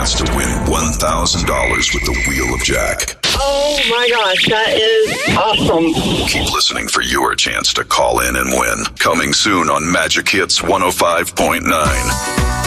chance to win $1,000 with the Wheel of Jack. Oh my gosh, that is awesome. Keep listening for your chance to call in and win. Coming soon on Magic Hits 105.9.